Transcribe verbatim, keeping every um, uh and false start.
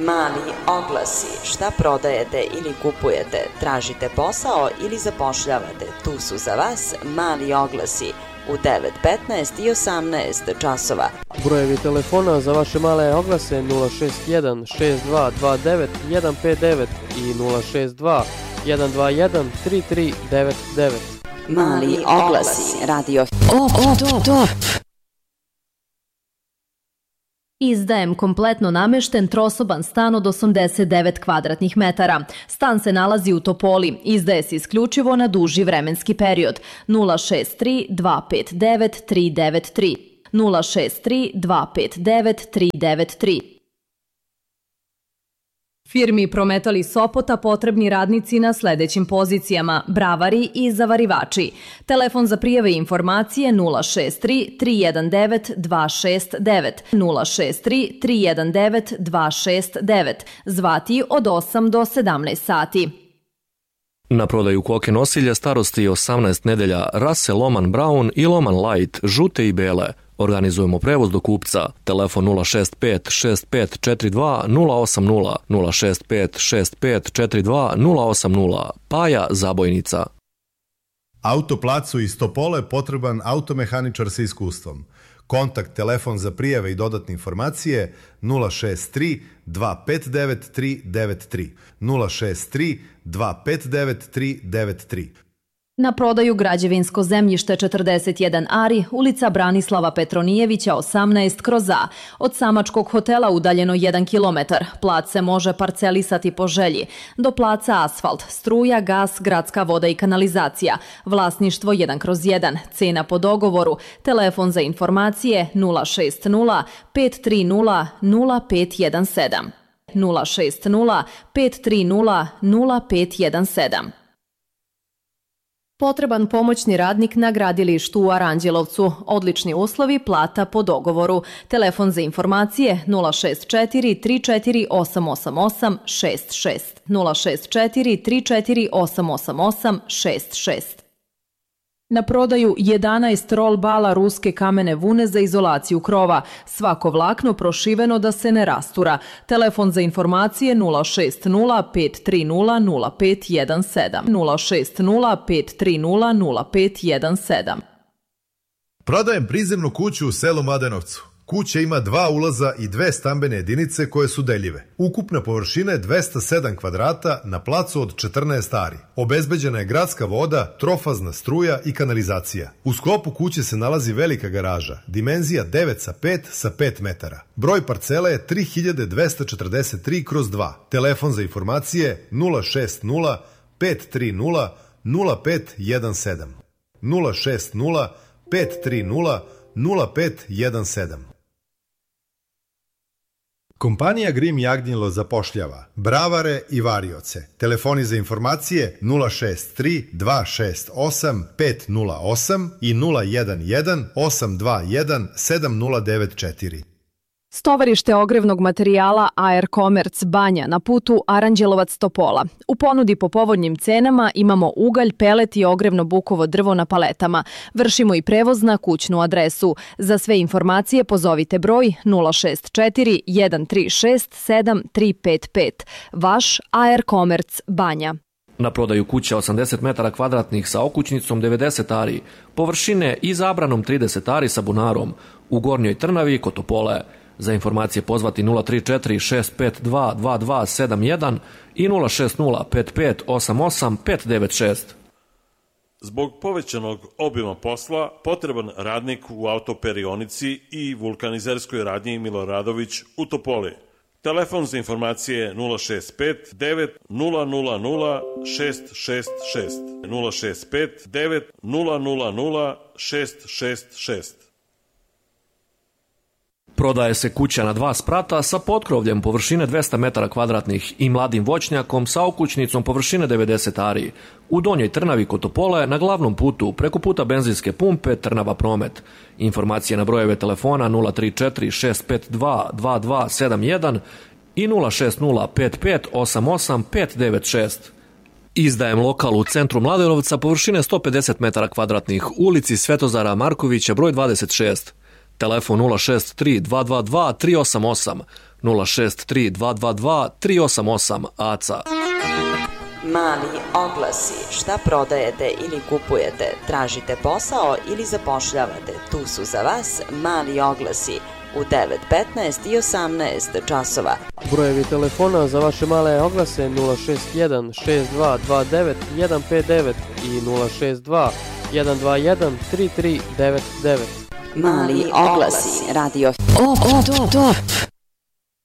Mali oglasi. Šta prodajete ili kupujete? Tražite posao ili zapošljavate? Tu su za vas mali oglasi u devet, petnaest i osamnaest časova. Brojevi telefona za vaše male oglase nula šest jedan šest dva dva devet jedan pet devet i nula šest dva jedan dva jedan tri tri devet devet. Mali oglasi. Radio Op, top, top. Izdajem kompletno namešten trosoban stan od osamdeset devet kvadratnih metara. Stan se nalazi u Topoli. Izdaje se isključivo na duži vremenski period. nula šest tri dva pet devet tri devet tri. nula šest tri dva pet devet tri devet tri. Firmi Prometali Sopota potrebni radnici na sledećim pozicijama: bravari i zavarivači. Telefon za prijave i informacije nula šest tri tri jedan devet dva šest devet, nula šest tri tri jedan devet dva šest devet. Zvati od osam do sedamnaest sati. Na prodaju koke nosilja starosti osamnaest nedelja rase Loman Brown i Loman Light, žute i bele. Organizujemo prevoz do kupca. Telefon nula šest pet šest pet četiri dva nula osam nula, nula šest pet šest pet četiri dva nula osam nula. Paja Zabojnica. Autoplacu iz Topole potreban automehaničar sa iskustvom. Kontakt, telefon za prijave i dodatne informacije nula šest tri dva pet devet tri devet tri, nula šest tri dva pet devet tri devet tri. Na prodaju građevinsko zemljište četrdeset jedan ari, ulica Branislava Petronijevića osamnaest kroz A. Od samačkog hotela udaljeno jedan kilometar. Plac se može parcelisati po želji. Do placa asfalt, struja, gas, gradska voda i kanalizacija. Vlasništvo jedan kroz jedan. Cena po dogovoru. Telefon za informacije nula šest nula pet tri nula nula pet jedan sedam. nula šest nula pet tri nula nula pet jedan sedam. Potreban pomoćni radnik na gradilištu u Aranđelovcu. Odlični uslovi, plata po dogovoru. Telefon za informacije nula šest četiri tri četiri osam osam osam šest šest, nula šest četiri tri četiri osam osam osam šest šest. Na prodaju jedanaest rol bala ruske kamene vune za izolaciju krova. Svako vlakno prošiveno da se ne rastura. Telefon za informacije nula šest nula pet tri nula nula pet jedan sedam, nula šest nula pet tri nula nula pet jedan sedam. Prodajem prizemnu kuću u selu Mladenovcu. Kuća ima dva ulaza i dve stambene jedinice koje su deljive. Ukupna površina je dvesta sedam kvadrata na placu od četrnaest ari. Obezbeđena je gradska voda, trofazna struja i kanalizacija. U sklopu kuće se nalazi velika garaža, dimenzija devet sa pet sa pet metara. Broj parcele je tri hiljade dvesta četrdeset tri kroz dva. Telefon za informacije nula šest nula pet tri nula nula pet jedan sedam, nula šest nula pet tri nula nula pet jedan sedam. Kompanija Grim Jagnjilo zapošljava bravare i varioce. Telefoni za informacije nula šest tri dva šest osam pet nula osam i nula jedan jedan osam dva jedan sedam nula devet četiri. Stovarište ogrevnog materijala A R Commerce Banja na putu Aranđelovac-Topola. U ponudi po povoljnim cenama imamo ugalj, pelet i ogrevno bukovo drvo na paletama. Vršimo i prevoz na kućnu adresu. Za sve informacije pozovite broj nula šest četiri jedan tri šest sedam tri pet pet. Vaš A R Commerce Banja. Na prodaju kuća osamdeset metara kvadratnih sa okućnicom devedeset ari, površine i zabranom trideset ari sa bunarom, u Gornjoj Trnavi kod Topole. Za informacije pozvati nula tri četiri šest pet dva dva dva sedam jedan i nula šest nula pet pet osam osam pet devet šest. Zbog povećanog obima posla, potreban radnik u autoperionici i vulkanizerskoj radnji Miloradović u Topoli. Telefon za informacije nula šest pet devet nula nula nula šest šest šest, nula šest pet devet nula nula nula šest šest šest. Prodaje se kuća na dva sprata sa potkrovljem površine dvesta metara kvadratnih i mladim voćnjakom sa okućnicom površine devedeset ari. U Donjoj Trnavi kod Topole na glavnom putu preko puta benzinske pumpe Trnava Promet. Informacije na brojeve telefona nula tri četiri šest pet dva dva dva sedam jedan i nula šest nula pet pet osam osam pet devet šest. Izdajem lokal u centru Mladenovca površine sto pedeset metara kvadratnih, ulici Svetozara Markovića broj dvadeset šest. Telefon nula šest tri dva dva dva tri osam osam, nula šest tri dva dva dva tri osam osam A C A. Mali oglasi, šta prodajete ili kupujete, tražite posao ili zapošljavate, tu su za vas mali oglasi u devet, petnaest i osamnaest časova. Brojevi telefona za vaše male oglase nula šest jedan šest dva dva devet jedan pet devet i nula šest dva jedan dva jedan tri tri devet devet. Mali oglasi, radio Op, op, top.